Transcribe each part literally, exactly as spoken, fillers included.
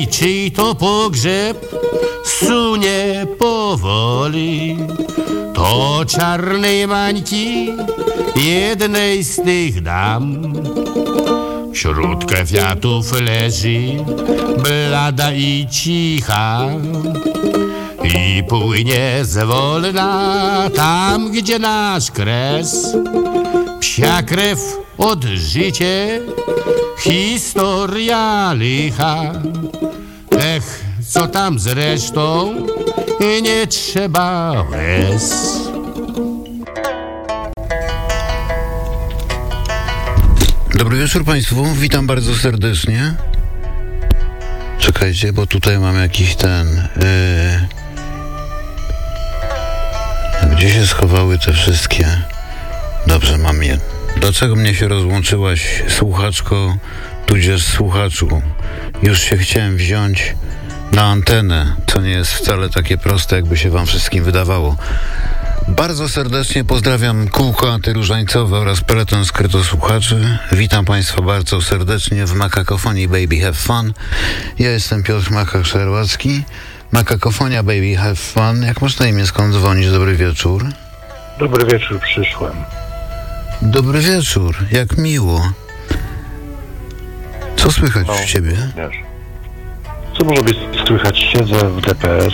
czyj to pogrzeb sunie powoli. To czarnej mańki jednej z tych dam. Wśród kwiatów leży blada i cicha i płynie zwolna tam, gdzie nasz kres. Psia krew od życie, historia licha. Ech, co tam zresztą, nie trzeba łez. Dobry wieczór Państwu, witam bardzo serdecznie. Czekajcie, bo tutaj mam jakiś ten... Yy... Gdzie się schowały te wszystkie? Dobrze, mam je. Dlaczego mnie się rozłączyłaś, słuchaczko, tudzież słuchaczu? Już się chciałem wziąć na antenę, co nie jest wcale takie proste, jakby się wam wszystkim wydawało. Bardzo serdecznie pozdrawiam kółko antyróżańcowe oraz peleton skrytosłuchaczy. Witam Państwa bardzo serdecznie w Makakofonii Baby Have Fun. Ja jestem Piotr Makak-Szerłacki. Makakofonia Baby Have Fun. Jak masz na imię, skąd dzwonisz? Dobry wieczór. Dobry wieczór, przyszłem. Dobry wieczór, jak miło. Co słychać no, u ciebie? Wiesz, co może być słychać? Siedzę w D P S.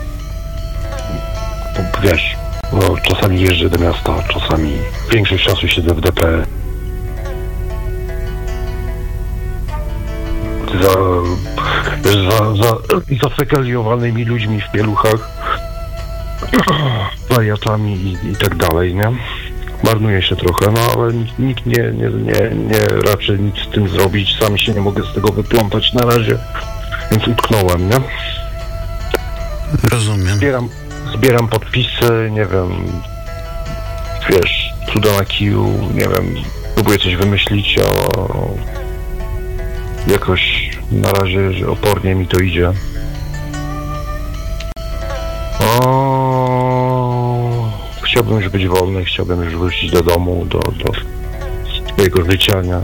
Wiesz, no, czasami jeżdżę do miasta, czasami większość czasu siedzę w D P S. Za, wiesz, za, za zafekaliowanymi ludźmi w pieluchach, wariatami i, i tak dalej, nie? Marnuje się trochę, no ale nikt nie, nie, nie, nie raczy nic z tym zrobić. Sam się nie mogę z tego wyplątać na razie, więc utknąłem, nie? Rozumiem. Zbieram, zbieram podpisy, nie wiem, wiesz, cuda na kiju, nie wiem, próbuję coś wymyślić, a jakoś na razie opornie mi to idzie. O... Chciałbym już być wolny, chciałbym już wrócić do domu, do, do swojego życia, nie?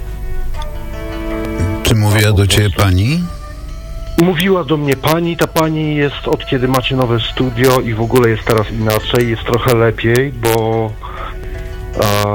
Czy mówiła do ciebie pani? Mówiła do mnie pani, ta pani jest od kiedy macie nowe studio i w ogóle jest teraz inaczej, jest trochę lepiej, bo a,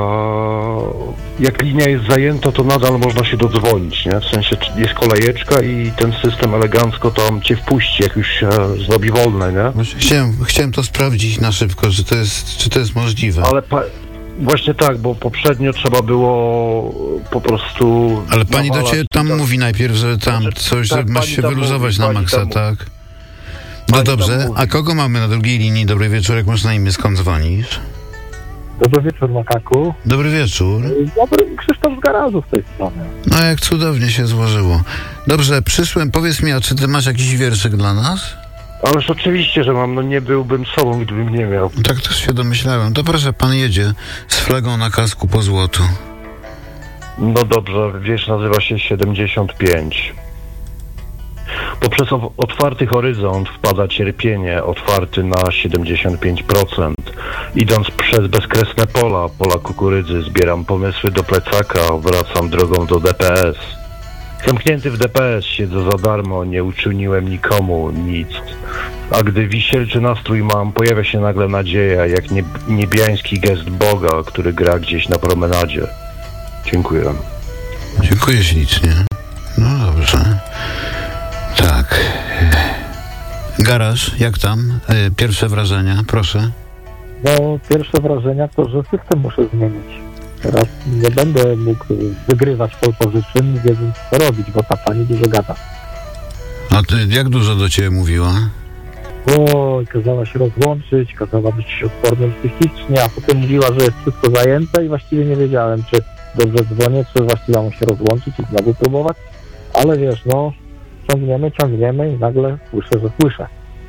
jak linia jest zajęta, to nadal można się dodzwonić, nie? W sensie jest kolejeczka i ten system elegancko tam cię wpuści, jak już się zrobi wolne, nie? Chciałem, chciałem to sprawdzić na szybko, że to jest, czy to jest możliwe. Ale pa- właśnie tak, bo poprzednio trzeba było po prostu... Ale pani do ciebie tam tak. mówi najpierw, że tam Znaczy, coś, tak, że masz się wyluzować mówi, na maksa, tam tak? No pani dobrze, a kogo mamy na drugiej linii? Dobry wieczór, jak masz na imię, skąd dzwonisz? Dobry wieczór, Makaku. Dobry wieczór. Dobry, Krzysztof z garażu z tej strony. No jak cudownie się złożyło. Dobrze, przyszłem, powiedz mi, a czy ty masz jakiś wierszyk dla nas? Ależ oczywiście, że mam, no nie byłbym sobą, gdybym nie miał. Tak też się domyślałem. To proszę, pan jedzie z flagą na kasku po złotu. No dobrze, wiersz nazywa się siedemdziesiąt pięć. Poprzez otwarty horyzont wpada cierpienie, otwarty na siedemdziesiąt pięć procent. Idąc przez bezkresne pola, pola kukurydzy, zbieram pomysły do plecaka, wracam drogą do D P S. Zamknięty w D P S, siedzę za darmo, nie uczyniłem nikomu nic. A gdy wisielczy nastrój mam, pojawia się nagle nadzieja, jak nieb- niebiański gest Boga, który gra gdzieś na promenadzie. Dziękuję. Dziękuję ślicznie. No dobrze. Tak. Garaż, jak tam? Pierwsze wrażenia, proszę. No, pierwsze wrażenia to, że system muszę zmienić. Teraz nie będę mógł wygrywać pole position, wiedząc co robić, bo ta pani dużo gada. A ty jak dużo do ciebie mówiła? Oj, kazała się rozłączyć, kazała być odpornym psychicznie, a potem mówiła, że jest wszystko zajęte i właściwie nie wiedziałem, czy dobrze dzwonię, czy właściwie mam się rozłączyć i znowu próbować. Ale wiesz, no, ciągniemy, ciągniemy i nagle słyszę, że słyszę.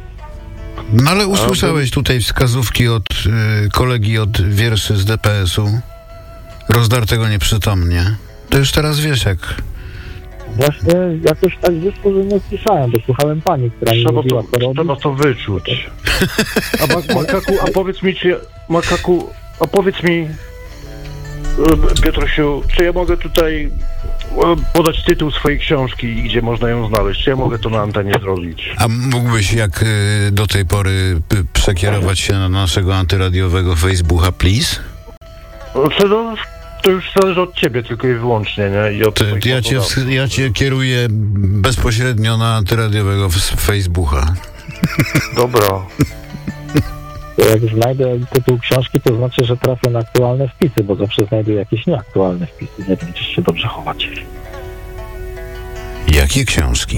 No ale usłyszałeś tutaj wskazówki od y, kolegi od wierszy z D P S-u, rozdartego nieprzytomnie. To już teraz wiesz jak. Właśnie jakoś tak wyszło, że nie słyszałem, bo słuchałem pani, która mi Trzeba mówiła, to, co robi. trzeba to wyczuć. A ma- Makaku, a powiedz mi, czy ja, Makaku, a powiedz mi, Piotrusiu, czy ja mogę tutaj podać tytuł swojej książki i gdzie można ją znaleźć? Czy ja mogę to na antenie zrobić? A mógłbyś jak y, do tej pory p- przekierować się na naszego antyradiowego Facebooka, please? Co to, to już zależy od ciebie tylko i wyłącznie, nie? I od Ty, twoich ja, cię, motywów. ja cię kieruję bezpośrednio na antyradiowego f- Facebooka. Dobra. Jak znajdę tytuł książki, to znaczy, że trafię na aktualne wpisy, bo zawsze znajduję jakieś nieaktualne wpisy. Nie wiem, czy się dobrze chowacie. Jakie książki?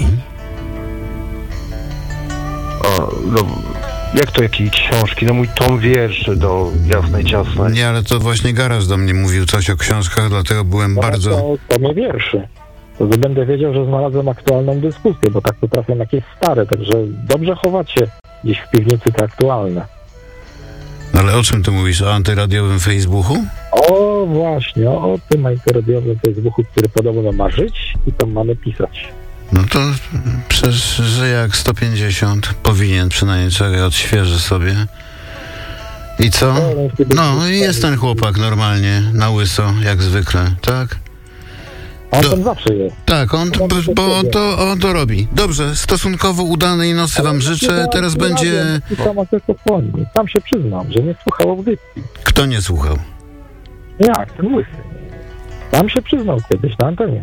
A, no, jak to jakiej książki? No mój tom wierszy do Jasnej Ciasnej. Nie, ale to właśnie Garaż do mnie mówił coś o książkach, dlatego byłem No bardzo... To, to mnie wierszy. To będę wiedział, że znalazłem aktualną dyskusję, bo tak to trafię na jakieś stare, także dobrze chowacie gdzieś w piwnicy te aktualne. Ale o czym ty mówisz? O antyradiowym Facebooku? O właśnie, o tym antyradiowym Facebooku, który podobno ma żyć i tam mamy pisać. No to przecież, że jak sto pięćdziesiąt powinien przynajmniej, czekaj, odświeżę sobie. I co? No i jest ten chłopak normalnie, na łyso, jak zwykle, tak? On Do- tam zawsze jest. Tak, on, to- bo on to, on to robi. Dobrze, stosunkowo udanej nocy wam życzę. Teraz będzie... I sama kakofonii. Sam się przyznam, że nie słuchał audycji. Kto nie słuchał? Jak? Ten łysy. Sam się przyznał kiedyś na antenie.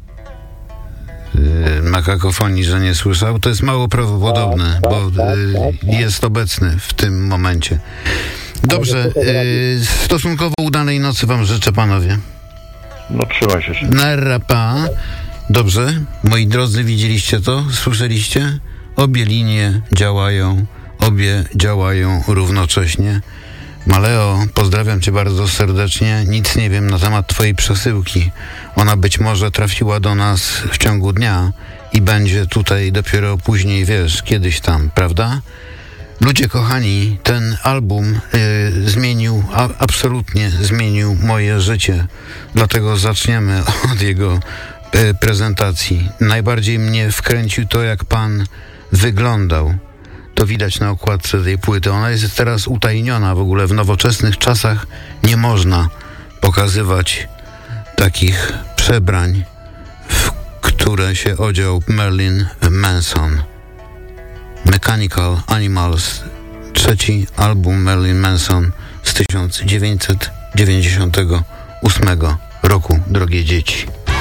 Yy, ma kakofonii, że nie słyszał. To jest mało prawdopodobne, Tak, bo tak, tak, yy, tak, tak. jest obecny w tym momencie. Dobrze, yy, stosunkowo udanej nocy wam życzę, panowie. No trzymaj się. Narra pa. Dobrze, moi drodzy, widzieliście to? Słyszeliście? Obie linie działają, obie działają równocześnie. Maleo, pozdrawiam cię bardzo serdecznie. Nic nie wiem na temat twojej przesyłki. Ona być może trafiła do nas w ciągu dnia i będzie tutaj dopiero później, wiesz, kiedyś tam, prawda? Ludzie kochani, ten album y, zmienił, a, absolutnie zmienił moje życie. Dlatego zaczniemy od jego y, prezentacji. Najbardziej mnie wkręcił to, jak pan wyglądał. To widać na okładce tej płyty. Ona jest teraz utajniona w ogóle. W nowoczesnych czasach nie można pokazywać takich przebrań, w które się odział Marilyn Manson. Mechanical Animals, trzeci album Marilyn Manson z tysiąc dziewięćset dziewięćdziesiątego ósmego roku, drogie dzieci.